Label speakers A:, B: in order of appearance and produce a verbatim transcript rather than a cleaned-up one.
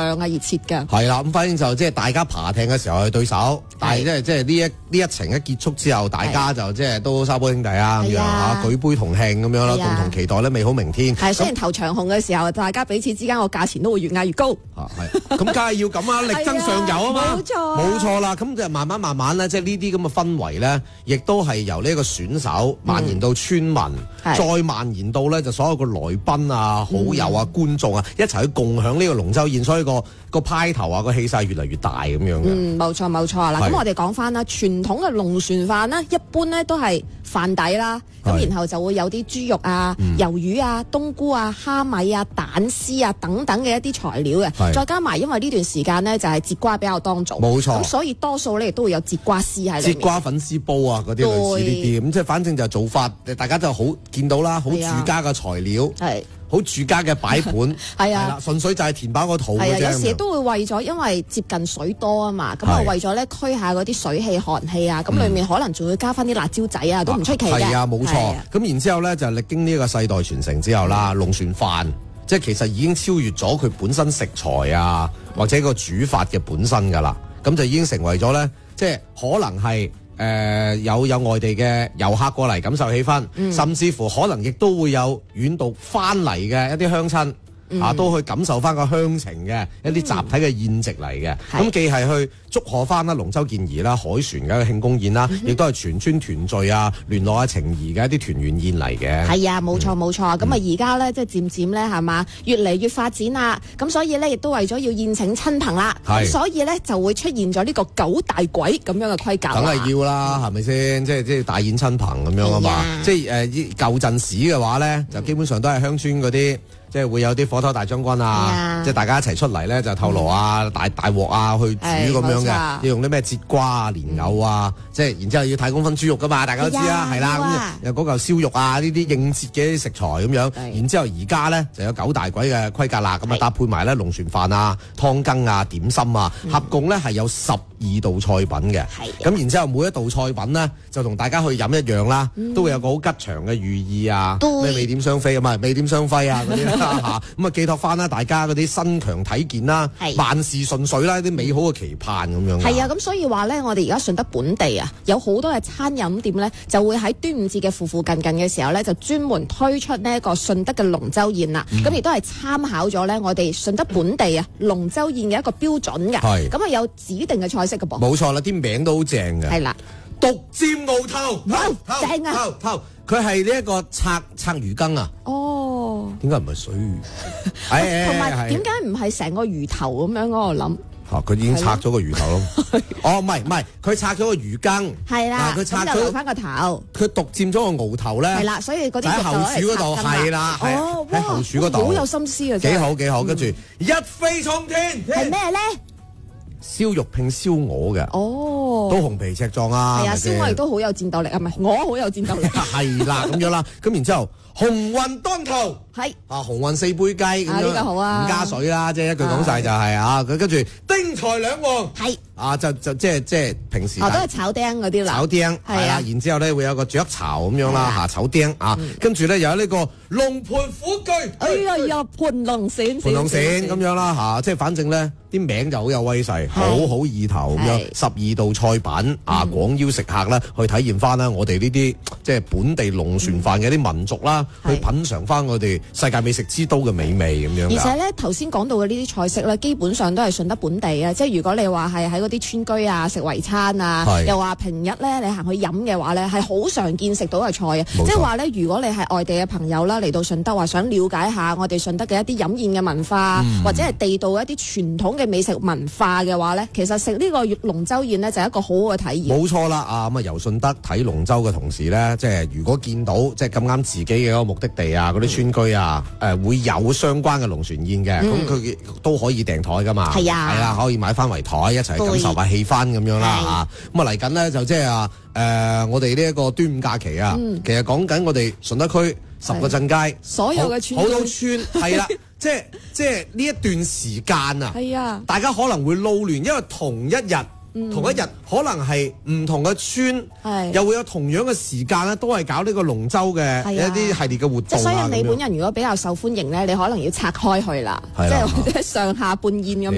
A: 亮啊熱切㗎。
B: 係啦，咁反正就即係大家爬艇嘅時候係對手，但係即係即係呢一呢一程一結束之後，大家就即係都沙煲兄弟啊咁樣嚇，舉杯同慶咁樣啦，共同期待咧美好明天。
A: 係雖然頭長紅嘅時候，大家彼此之間個價錢都會越嗌越高。
B: 啊係，咁梗係要咁啊，力爭上游啊嘛，
A: 冇錯
B: 冇錯啦。咁就慢慢慢慢咧，即係呢啲咁嘅氛圍咧，亦都係由呢個選手蔓延到村民，再蔓延到咧就所有個來賓啊、好友啊、觀眾啊，一齊去共享呢個龍舟宴，所以個個派頭啊、個氣勢越嚟越大咁樣嘅。
A: 嗯，冇錯冇錯啦。咁我哋講翻啦，傳統嘅龍船飯呢，一般咧都係飯底啦，咁然後就會有啲豬肉啊、魷魚啊、冬菇啊、蝦米啊、蛋絲啊等等嘅一啲材料嘅，再加埋因為呢段時間呢，就係節瓜比較當造，冇錯，咁所以多數咧亦都會有節瓜絲喺裏面。
B: 節瓜粉絲煲啊，嗰啲類似呢啲，咁即係反正就做法，大家就好見到啦，好住家嘅材料。係。好住家嘅擺盤，係啊，純粹就係填飽個肚嘅啫。係啊，有時都會為咗，因為接近水多啊嘛，咁啊為咗咧驅下嗰啲水氣寒氣啊，咁裡面可能仲會加翻啲辣椒仔啊，都唔出奇嘅。係啊，冇錯。咁然之後咧就歷經呢個世代傳承之後啦，龍船飯即係其實已經超越咗佢本身食材啊或者個煮法嘅本身㗎啦，咁就已經成為咗咧，即係可能係。誒、呃、有有外地嘅遊客過嚟感受氣氛，嗯、甚至乎可能亦都會有遠道翻嚟嘅一啲鄉親。嗯、啊，都去感受翻個鄉情嘅一啲集體嘅宴席嚟嘅，咁、嗯、既係去祝賀翻啦龍舟健兒啦、海船嘅一個慶功宴啦，亦都係全村團聚啊、聯絡下情誼嘅一啲團圓宴嚟嘅。係啊，冇錯冇錯。咁啊而家咧即係漸漸咧係嘛，越嚟越發展啦。咁所以咧亦都為咗要宴請親朋啦，咁所以咧就會出現咗呢個九大簋咁樣嘅規格。梗係要啦，係咪先？即係即係大宴親朋咁樣啊嘛。即係誒舊陣時嘅話咧，就基本上都係鄉村嗰啲。即係會有啲火頭大將軍啊，即係大家一齊出嚟咧就透爐啊、嗯、大大鑊啊去煮咁樣嘅，要用啲咩節瓜啊、蓮藕啊，即係然之後要太公分豬肉噶嘛，大家都知啦，係啦，咁有嗰嚿燒肉啊呢啲應節嘅食材咁樣，然之後而家咧就有九大簋嘅規格啦，咁啊搭配埋咧龍船飯啊、湯羹啊、點心啊，合共咧係有十二道菜品嘅，咁然之後每一道菜品咧就同大家去飲一樣啦，嗯、都會有個好吉祥嘅寓意啊，咩美點雙飛啊嘛，美點雙輝啊嗰啲。吓咁啊，寄託翻啦，大家嗰啲身強體健啦，萬事順遂啦，啲美好嘅期盼咁樣。係啊，咁所以話咧，我哋而家順德本地啊，有好多嘅餐飲店咧，就會喺端午節嘅附附近近嘅時候咧，就專門推出呢一個順德嘅龍舟宴啦。咁亦都係參考咗咧，我哋順德本地啊龍舟宴嘅一個標準嘅。係咁啊，有指定嘅菜式嘅噃。冇錯啦，啲名都好正嘅。係啦，獨占鰲頭，頭正啊，頭頭佢係呢一個拆拆魚羹啊。哦，點解唔係水魚？同埋點解唔係成個魚頭咁樣？我度諗嚇，佢已經拆咗個魚頭咯。哦，唔係唔係，佢拆咗個魚羹。係啦，佢拆咗留翻個頭。佢獨佔咗個鰲頭咧。係啦，所以嗰啲喺後柱嗰度係啦，係喺後柱嗰度。好有心思啊！幾好幾好，跟住一飛沖天。係咩咧？燒肉拼燒鵝嘅，哦，都紅皮赤壯啊！係啊，燒鵝亦都好有戰鬥力啊，唔係鵝好有戰鬥力。係啦，咁樣啦，咁然之後鴻運當頭，係啊，鴻運四杯雞咁樣，呢個好啊，唔加水啦，即係一句講晒就係啊，佢跟住丁財兩旺，係啊，就就即係即係平時哦，都係炒釘嗰啲啦，炒釘係啊，然之後咧會有個雀巢咁樣啦嚇，炒釘啊，跟住咧有呢個龍盤虎踞，哎呀呀，盤龍閃，盤龍閃咁樣啦嚇，即係反正咧啲名就好有威勢。好好意頭咁樣，十二道菜品啊，廣邀食客啦，去體驗翻啦，我哋呢啲即係本地龍船飯嘅啲民族啦，去品嚐翻我哋世界美食之都嘅美味咁樣。而且咧，頭先講到嘅呢啲菜式咧，基本上都係順德本地啊！即係如果你話係喺嗰啲村居啊食圍餐啊，又話平日咧你行去飲嘅話咧，係好常見食到嘅菜啊！即係話咧，如果你係外地嘅朋友啦，嚟到順德話想了解下我哋順德嘅一啲飲宴嘅文化，或者係地道一啲傳統嘅美食文化嘅話咧，其實食呢個龍舟宴呢，就係一個好好嘅體驗。冇錯啦，啊咁啊遊順德睇龍舟嘅同時呢，即係如果見到即係咁啱自己嘅嗰個目的地啊，嗰啲村居啊，誒、呃、會有相關嘅龍船宴嘅，咁佢、嗯、都可以訂台噶嘛。係啊，係啦，可以買翻圍台一齊感受下氣氛咁樣啦嚇。咁啊嚟緊呢，就即係啊誒，我哋呢一個端午假期啊，嗯、其實講緊我哋順德區十個鎮街，所有嘅村好多村係啦。即係即係呢一段時間啊，係啊，大家可能會撈亂，因為同一日、嗯、同一日可能係唔同嘅村，係又會有同樣嘅時間咧，都係搞呢個龍舟嘅一啲系列嘅活動。即係所以你本人如果比較受歡迎咧，你可能要拆開去啦，即係或者上下半宴咁。